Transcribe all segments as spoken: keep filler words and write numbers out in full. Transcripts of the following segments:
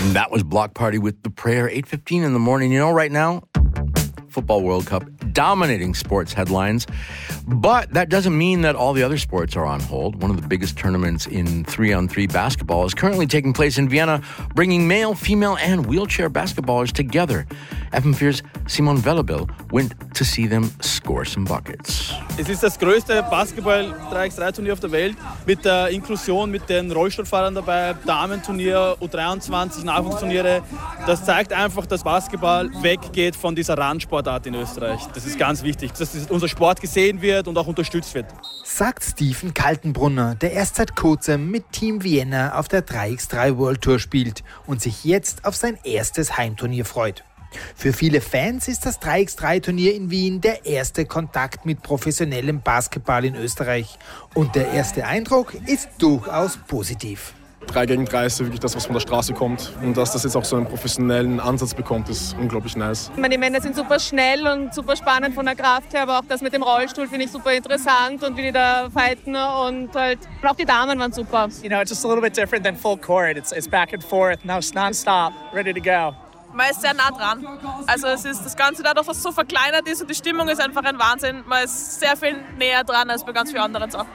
And that was Block Party with The Prayer, eight fifteen in the morning. You know, right now, Football World Cup dominating sports headlines. But that doesn't mean that all the other sports are on hold. One of the biggest tournaments in three-on-three basketball is currently taking place in Vienna, bringing male, female, and wheelchair basketballers together. F M vier's Simon Vellebil went to see them score some buckets. Es ist das größte Basketball drei gegen drei Turnier auf der Welt mit der Inklusion, mit den Rollstuhlfahrern dabei, Damenturnier, U dreiundzwanzig, Nachwuchsturniere. Das zeigt einfach, dass Basketball weggeht von dieser Randsportart in Österreich. Das ist ganz wichtig, dass unser Sport gesehen wird und auch unterstützt wird. Sagt Steven Kaltenbrunner, der erst seit kurzem mit Team Vienna auf der drei gegen drei World Tour spielt und sich jetzt auf sein erstes Heimturnier freut. Für viele Fans ist das drei gegen drei Turnier in Wien der erste Kontakt mit professionellem Basketball in Österreich. Und der erste Eindruck ist durchaus positiv. drei gegen drei ist wirklich das, was von der Straße kommt. Und dass das jetzt auch so einen professionellen Ansatz bekommt, ist unglaublich nice. Ich meine, die Männer sind super schnell und super spannend von der Kraft her, aber auch das mit dem Rollstuhl finde ich super interessant und wie die da fighten und halt auch die Damen waren super. You know, it's just a little bit different than full court. It's, it's back and forth, now it's non-stop, ready to go. Man ist sehr nah dran. Also es ist das Ganze dadurch, dass es so verkleinert ist und die Stimmung ist einfach ein Wahnsinn. Man ist sehr viel näher dran als bei ganz vielen anderen Sachen.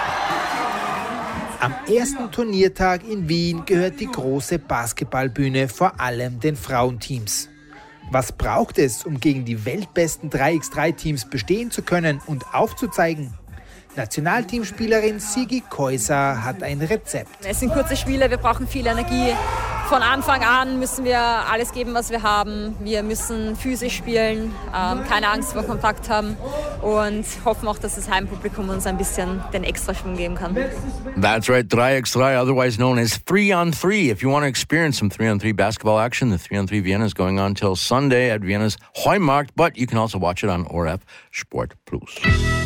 Am ersten Turniertag in Wien gehört die große Basketballbühne vor allem den Frauenteams. Was braucht es, um gegen die weltbesten drei gegen drei Teams bestehen zu können und aufzuzeigen? Nationalteamspielerin Sigi Keuser hat ein Rezept. Es sind kurze Spiele, wir brauchen viel Energie. Von Anfang an müssen wir alles geben, was wir haben. Wir müssen physisch spielen, ähm, keine Angst vor Kontakt haben und hoffen auch, dass das Heimpublikum uns ein bisschen den Extraschwung geben kann. That's right, drei gegen drei, otherwise known as three on three. If you want to experience some three on three basketball action, the three on three Vienna is going on till Sunday at Vienna's Heumarkt, but you can also watch it on O R F Sport Plus.